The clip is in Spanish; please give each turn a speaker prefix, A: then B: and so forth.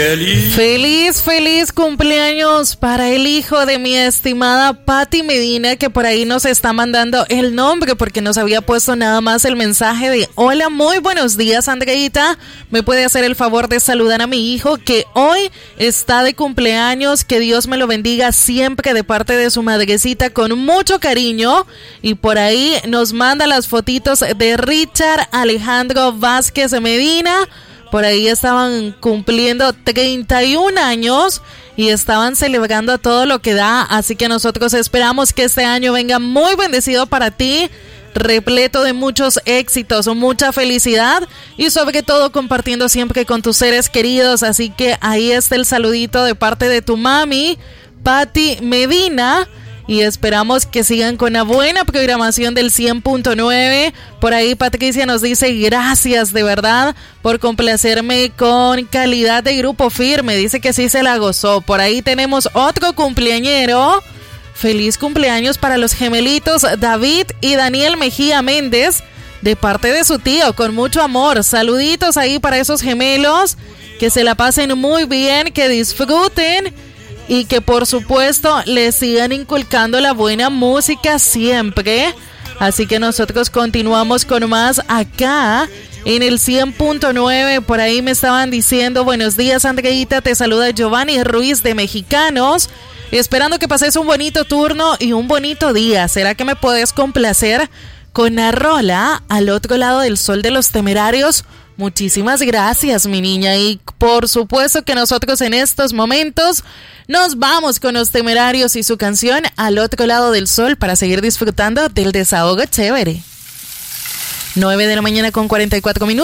A: Feliz cumpleaños para el hijo de mi estimada Patti Medina, que por ahí nos está mandando el nombre porque nos había puesto nada más el mensaje de: hola, muy buenos días, Andreita, ¿me puede hacer el favor de saludar a mi hijo que hoy está de cumpleaños? Que Dios me lo bendiga siempre, de parte de su madrecita, con mucho cariño. Y por ahí nos manda las fotitos de Richard Alejandro Vázquez Medina. Por ahí estaban cumpliendo 31 años y estaban celebrando todo lo que da. Así que nosotros esperamos que este año venga muy bendecido para ti, repleto de muchos éxitos, mucha felicidad y sobre todo compartiendo siempre con tus seres queridos. Así que ahí está el saludito de parte de tu mami, Patti Medina. Y esperamos que sigan con la buena programación del 100.9. Por ahí Patricia nos dice: gracias de verdad por complacerme con calidad de Grupo Firme. Dice que sí se la gozó. Por ahí tenemos otro cumpleañero. Feliz cumpleaños para los gemelitos David y Daniel Mejía Méndez, de parte de su tío, con mucho amor. Saluditos ahí para esos gemelos. Que se la pasen muy bien, que disfruten. Y que por supuesto les sigan inculcando la buena música siempre. Así que nosotros continuamos con más acá en el 100.9. Por ahí me estaban diciendo: buenos días, Andreita, te saluda Giovanni Ruiz de Mexicanos, esperando que pases un bonito turno y un bonito día. ¿Será que me puedes complacer con la rola Al otro lado del sol de los Temerarios? Muchísimas gracias, mi niña. Y por supuesto que nosotros en estos momentos nos vamos con los Temerarios y su canción Al otro lado del sol, para seguir disfrutando del desahogo chévere. 9 de la mañana con 44 minutos.